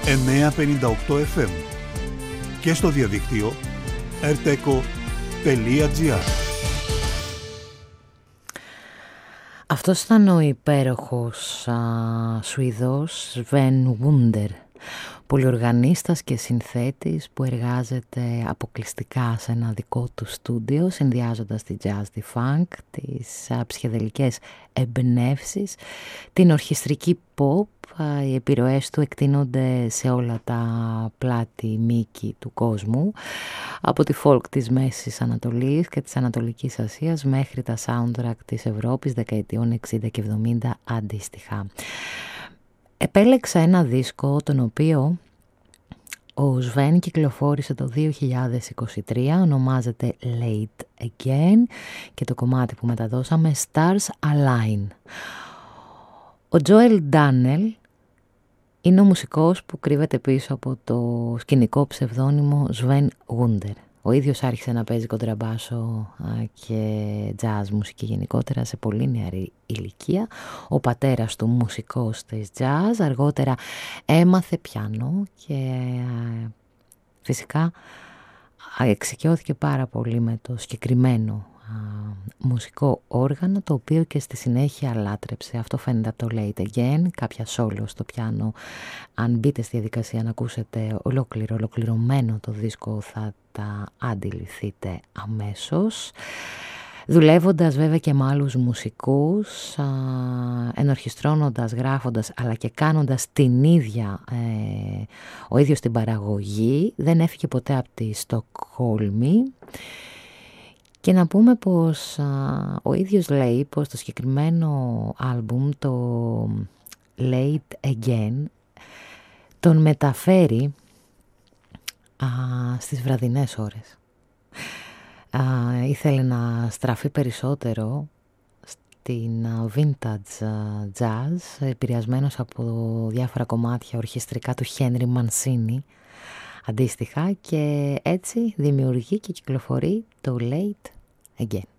958 FM και στο διαδίκτυο rteco.gr. Αυτός ήταν ο υπέροχος Σουηδός Sven Wunder, πολυοργανίστας και συνθέτης που εργάζεται αποκλειστικά σε ένα δικό του στούντιο, συνδυάζοντας τη jazz, τη funk, τις ψυχεδελικές εμπνεύσεις, την ορχιστρική pop. Οι επιρροές του εκτείνονται σε όλα τα πλάτη μήκη του κόσμου, από τη folk της Μέσης Ανατολής και της Ανατολικής Ασίας μέχρι τα soundtrack της Ευρώπης δεκαετιών 60 και 70 αντίστοιχα. Επέλεξα ένα δίσκο τον οποίο ο Sven κυκλοφόρησε το 2023, ονομάζεται Late Again και το κομμάτι που μεταδώσαμε Stars Align. Ο Joel Dannel είναι ο μουσικός που κρύβεται πίσω από το σκηνικό ψευδόνυμο Sven Wunder. Ο ίδιος άρχισε να παίζει κοντραμπάσο και jazz μουσική γενικότερα σε πολύ νεαρή ηλικία. Ο πατέρας του μουσικός της jazz, αργότερα έμαθε πιάνο και φυσικά εξοικειώθηκε πάρα πολύ με το συγκεκριμένο μουσικό όργανο, το οποίο και στη συνέχεια λάτρεψε. Αυτό φαίνεται από το Late Again, κάποια solo στο πιάνο. Αν μπείτε στη διαδικασία να ακούσετε ολοκληρωμένο το δίσκο θα τα αντιληφθείτε αμέσως. Δουλεύοντας βέβαια και με άλλους μουσικούς, ενορχιστρώνοντας, γράφοντας αλλά και κάνοντας την ίδια ο ίδιος την παραγωγή. Δεν έφυγε ποτέ από τη Στοκχόλμη. Και να πούμε πως ο ίδιος λέει πως το συγκεκριμένο άλμπουμ, το Late Again, τον μεταφέρει στις βραδινές ώρες. Ήθελε να στραφεί περισσότερο στην vintage jazz, επηρεασμένος από διάφορα κομμάτια ορχιστρικά του Henry Mancini αντίστοιχα, και έτσι δημιουργεί και κυκλοφορεί το Late Again.